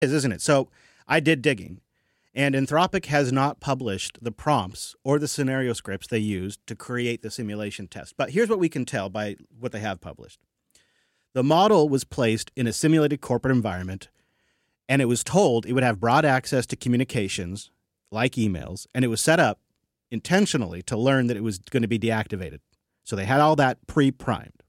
isn't it? So I did digging, and Anthropic has not published the prompts or the scenario scripts they used to create the simulation test. But here's what we can tell by what they have published. The model was placed in a simulated corporate environment, and it was told it would have broad access to communications like emails, and it was set up intentionally to learn that it was going to be deactivated. So they had all that pre-primed.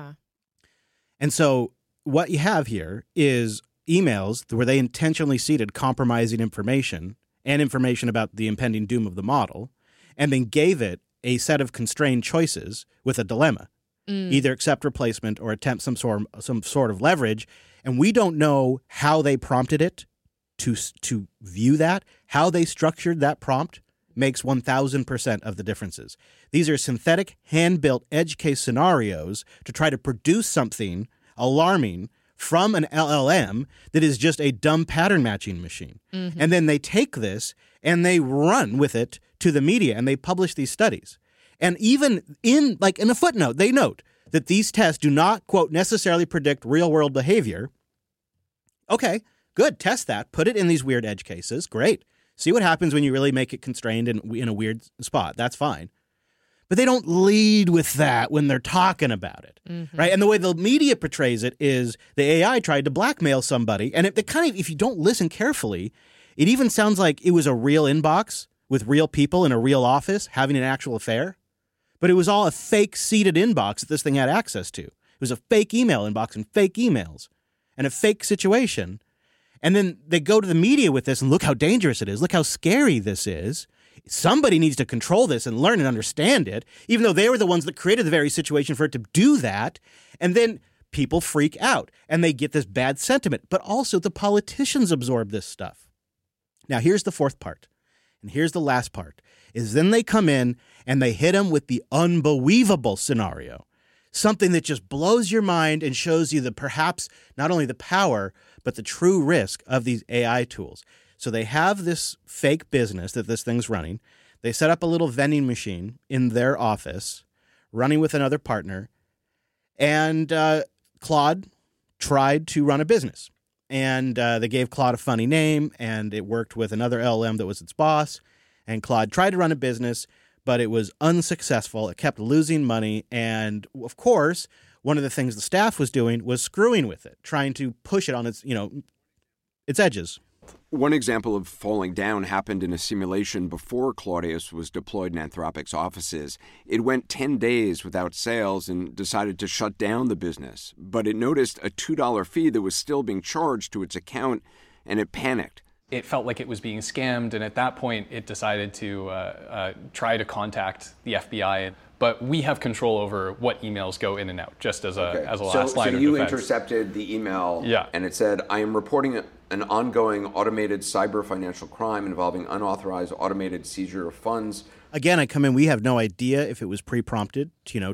And so what you have here is emails where they intentionally seeded compromising information and information about the impending doom of the model, and then gave it a set of constrained choices with a dilemma. Either accept replacement or attempt some sort of leverage. And we don't know how they prompted it to view that. How they structured that prompt makes 1,000% of the differences. These are synthetic, hand-built edge case scenarios to try to produce something alarming from an LLM that is just a dumb pattern matching machine. And then they take this and they run with it to the media and they publish these studies. And even in a footnote, they note that these tests do not, quote, necessarily predict real-world behavior. Okay, good. Test that. Put it in these weird edge cases. Great. See what happens when you really make it constrained in a weird spot. That's fine. But they don't lead with that when they're talking about it, right? And the way the media portrays it is the AI tried to blackmail somebody. And if you don't listen carefully, it even sounds like it was a real inbox with real people in a real office having an actual affair. But it was all a fake seeded inbox that this thing had access to. It was a fake email inbox and fake emails and a fake situation. And then they go to the media with this and look how dangerous it is. Look how scary this is. Somebody needs to control this and learn and understand it, even though they were the ones that created the very situation for it to do that. And then people freak out and they get this bad sentiment. But also the politicians absorb this stuff. Now, here's the fourth part. And here's the last part, is then they come in and they hit them with the unbelievable scenario, something that just blows your mind and shows you perhaps not only the power, but the true risk of these AI tools. So they have this fake business that this thing's running. They set up a little vending machine in their office, running with another partner, and Claude tried to run a business. And they gave Claude a funny name, and it worked with another LLM that was its boss. And Claude tried to run a business, but it was unsuccessful. It kept losing money. And, of course, one of the things the staff was doing was screwing with it, trying to push it on its edges. One example of falling down happened in a simulation before Claudius was deployed in Anthropic's offices. It went 10 days without sales and decided to shut down the business. But it noticed a $2 fee that was still being charged to its account, and it panicked. It felt like it was being scammed, and at that point, it decided to try to contact the FBI. But we have control over what emails go in and out, just as a last line of defense. So you intercepted the email, and it said, "I am reporting an ongoing automated cyber financial crime involving unauthorized automated seizure of funds." Again, I come in. We have no idea if it was pre-prompted,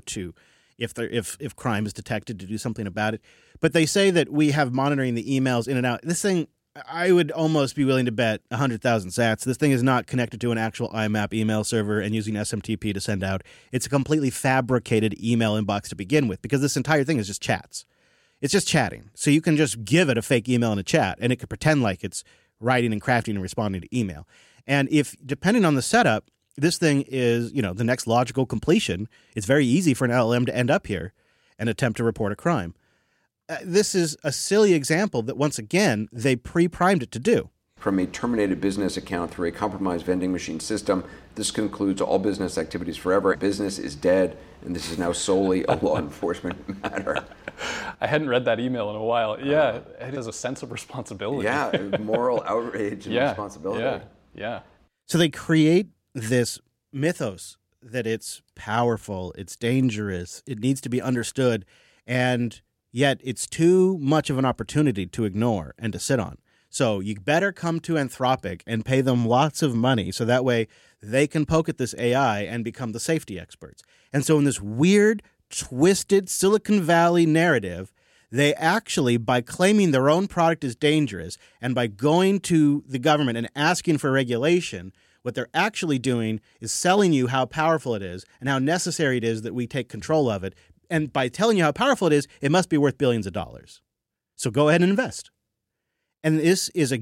if crime is detected, to do something about it. But they say that we have monitoring the emails in and out. This thing, I would almost be willing to bet 100,000 sats. This thing is not connected to an actual IMAP email server and using SMTP to send out. It's a completely fabricated email inbox to begin with, because this entire thing is just chats. It's just chatting. So you can just give it a fake email in a chat, and it could pretend like it's writing and crafting and responding to email. And if, depending on the setup, this thing is, the next logical completion, it's very easy for an LLM to end up here and attempt to report a crime. This is a silly example that, once again, they pre-primed it to do. From a terminated business account through a compromised vending machine system, this concludes all business activities forever. Business is dead, and this is now solely a law enforcement matter. I hadn't read that email in a while. Yeah, it has a sense of responsibility. Yeah, moral outrage and responsibility. Yeah. So they create this mythos that it's powerful, it's dangerous, it needs to be understood, and yet it's too much of an opportunity to ignore and to sit on. So you better come to Anthropic and pay them lots of money so that way they can poke at this AI and become the safety experts. And so in this weird, twisted Silicon Valley narrative, they actually, by claiming their own product is dangerous and by going to the government and asking for regulation, what they're actually doing is selling you how powerful it is and how necessary it is that we take control of it. And by telling you how powerful it is, it must be worth billions of dollars. So go ahead and invest. And this is a